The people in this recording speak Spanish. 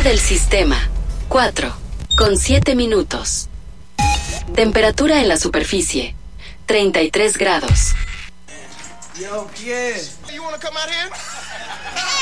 del sistema, 4:07. Temperatura en la superficie, 33 grados. Yo, kid. You wanna come out here?